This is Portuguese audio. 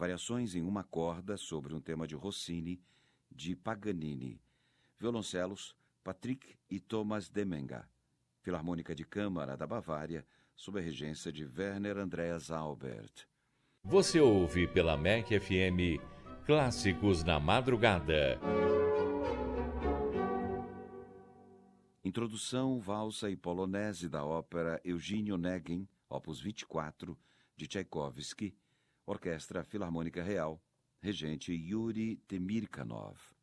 variações em uma corda sobre um tema de Rossini, de Paganini. Violoncelos, Patrick e Thomas Demenga. Filarmônica de Câmara da Bavária, sob a regência de Werner Andreas Albert. Você ouve pela MEC FM Clássicos na Madrugada. Introdução, valsa e polonese da ópera Eugênio Onegin, opus 24, de Tchaikovsky, Orquestra Filarmônica Real, regente Yuri Temirkanov.